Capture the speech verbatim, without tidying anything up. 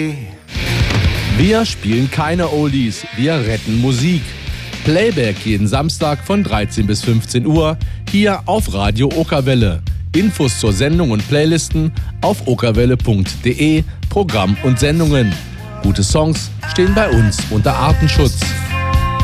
Wir spielen keine Oldies, wir retten Musik. Playback jeden Samstag von dreizehn bis fünfzehn Uhr hier auf Radio Okerwelle. Infos zur Sendung und Playlisten auf okerwelle punkt de, Programm und Sendungen. Gute Songs stehen bei uns unter Artenschutz.